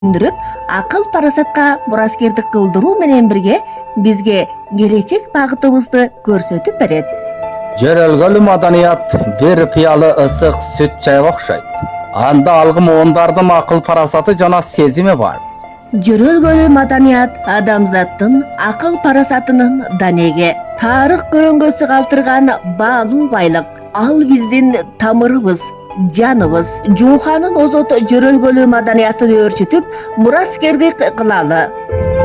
түшүндүрүп, акыл парасатка мураскердик кылдыруу менен бирге бизге келечек багытыбызды көрсөтүп берет. Жөрөлгөлүү маданият бир пыялы ысык сүт чайга окшойт. Анда алгы муундардын акыл парасаты жана сезими бар. Жөрөлгөлүү маданият адамзаттын акыл парасатынын данеги, тарых көрөңгөсү калтырган баалуу байлык. Ал биздин тамырыбыз, жаныбыз. Жууханын озот жөрөлгөлүү маданиятын өөрчүтүп, мураскердик кылалы.